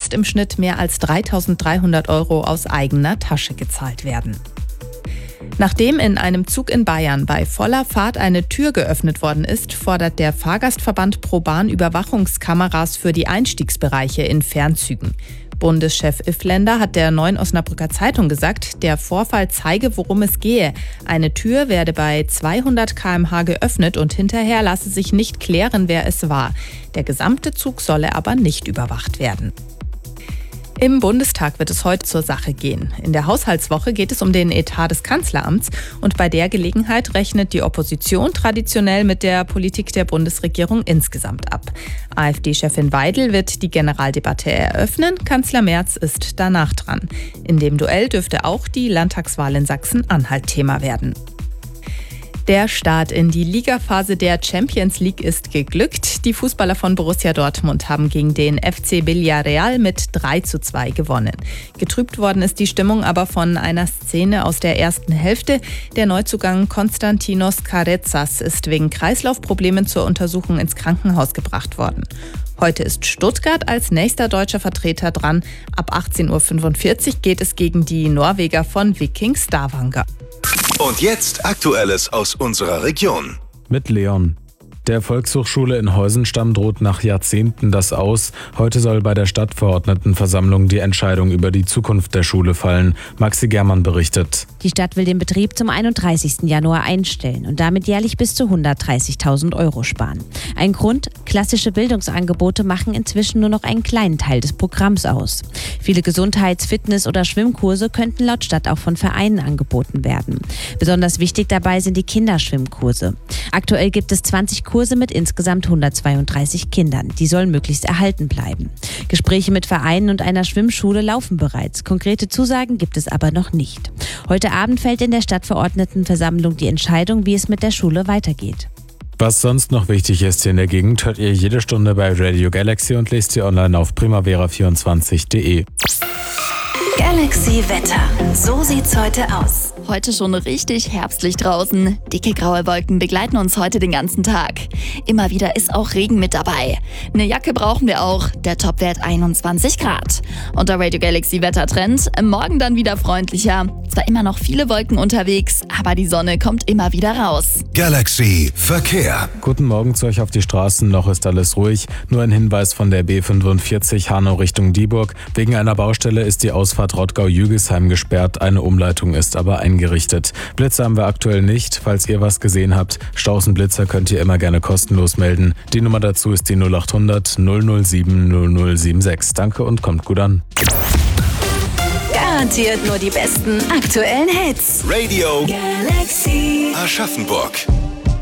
jetzt im Schnitt mehr als 3.300 € aus eigener Tasche gezahlt werden. Nachdem in einem Zug in Bayern bei voller Fahrt eine Tür geöffnet worden ist, fordert der Fahrgastverband ProBahn Überwachungskameras für die Einstiegsbereiche in Fernzügen. Bundeschef Ifländer hat der Neuen Osnabrücker Zeitung gesagt, der Vorfall zeige, worum es gehe. Eine Tür werde bei 200 km/h geöffnet und hinterher lasse sich nicht klären, wer es war. Der gesamte Zug solle aber nicht überwacht werden. Im Bundestag wird es heute zur Sache gehen. In der Haushaltswoche geht es um den Etat des Kanzleramts und bei der Gelegenheit rechnet die Opposition traditionell mit der Politik der Bundesregierung insgesamt ab. AfD-Chefin Weidel wird die Generaldebatte eröffnen, Kanzler Merz ist danach dran. In dem Duell dürfte auch die Landtagswahl in Sachsen-Anhalt Thema werden. Der Start in die Ligaphase der Champions League ist geglückt. Die Fußballer von Borussia Dortmund haben gegen den FC Villarreal mit 3:2 gewonnen. Getrübt worden ist die Stimmung aber von einer Szene aus der ersten Hälfte. Der Neuzugang Konstantinos Carezas ist wegen Kreislaufproblemen zur Untersuchung ins Krankenhaus gebracht worden. Heute ist Stuttgart als nächster deutscher Vertreter dran. Ab 18:45 Uhr geht es gegen die Norweger von Viking Stavanger. Und jetzt Aktuelles aus unserer Region. Mit Leon. Der Volkshochschule in Heusenstamm droht nach Jahrzehnten das Aus. Heute soll bei der Stadtverordnetenversammlung die Entscheidung über die Zukunft der Schule fallen. Maxi Germann berichtet. Die Stadt will den Betrieb zum 31. Januar einstellen und damit jährlich bis zu 130.000 € sparen. Ein Grund: klassische Bildungsangebote machen inzwischen nur noch einen kleinen Teil des Programms aus. Viele Gesundheits-, Fitness- oder Schwimmkurse könnten laut Stadt auch von Vereinen angeboten werden. Besonders wichtig dabei sind die Kinderschwimmkurse. Aktuell gibt es 20 Kurse mit insgesamt 132 Kindern. Die sollen möglichst erhalten bleiben. Gespräche mit Vereinen und einer Schwimmschule laufen bereits. Konkrete Zusagen gibt es aber noch nicht. Heute Abend fällt in der Stadtverordnetenversammlung die Entscheidung, wie es mit der Schule weitergeht. Was sonst noch wichtig ist hier in der Gegend, hört ihr jede Stunde bei Radio Galaxy und lest ihr online auf primavera24.de. Galaxy Wetter. So sieht's heute aus. Heute schon richtig herbstlich draußen. Dicke graue Wolken begleiten uns heute den ganzen Tag. Immer wieder ist auch Regen mit dabei. Eine Jacke brauchen wir auch. Der Topwert 21 Grad. Und der Radio Galaxy Wettertrend. Morgen dann wieder freundlicher. Zwar immer noch viele Wolken unterwegs, aber die Sonne kommt immer wieder raus. Galaxy Verkehr. Guten Morgen zu euch auf die Straßen. Noch ist alles ruhig. Nur ein Hinweis von der B45 Hanau Richtung Dieburg. Wegen einer Baustelle ist die Ausfahrt Rottgau-Jügesheim gesperrt. Eine Umleitung ist aber eingerichtet. Blitze haben wir aktuell nicht. Falls ihr was gesehen habt, Staus-Blitzer könnt ihr immer gerne kostenlos melden. Die Nummer dazu ist die 0800 007 0076. Danke und kommt gut an. Garantiert nur die besten aktuellen Hits. Radio Galaxy Aschaffenburg.